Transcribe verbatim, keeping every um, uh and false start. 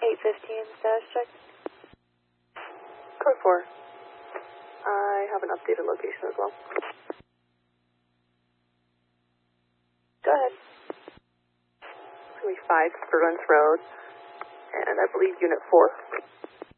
eight fifteen, status check. Code four. I have an updated location as well. Go ahead. It's going to be five Spurguns Road, and I believe Unit four.